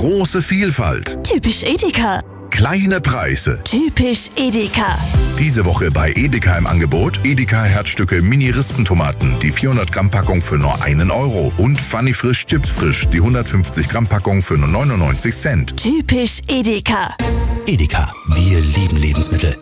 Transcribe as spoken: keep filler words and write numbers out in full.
Große Vielfalt. Typisch Edeka. Kleine Preise. Typisch Edeka. Diese Woche bei Edeka im Angebot Edeka Herzstücke Mini-Rispentomaten, die vierhundert Gramm Packung für nur einen Euro. Und Funny Frisch Chips Frisch, die hundertfünfzig Gramm Packung für nur neunundneunzig Cent. Typisch Edeka. Edeka, wir lieben Lebensmittel.